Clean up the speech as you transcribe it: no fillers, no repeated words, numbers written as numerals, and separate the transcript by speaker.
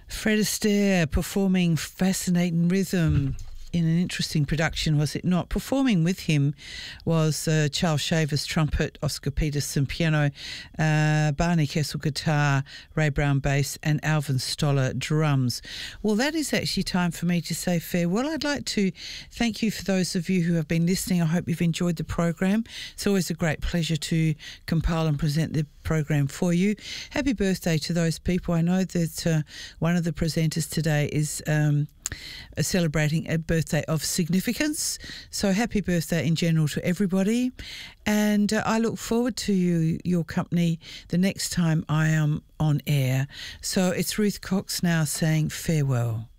Speaker 1: Fred Astaire performing Fascinating Rhythm in an interesting production, was it not? Performing with him was Charles Shavers trumpet, Oscar Peterson piano, Barney Kessel guitar, Ray Brown bass, and Alvin Stoller drums. Well, that is actually time for me to say farewell. I'd like to thank you for those of you who have been listening. I hope you've enjoyed the program. It's always a great pleasure to compile and present the program for you. Happy birthday to those people. I know that one of the presenters today is celebrating a birthday of significance. So happy birthday in general to everybody. And I look forward to your company the next time I am on air. So it's Ruth Cox now saying farewell.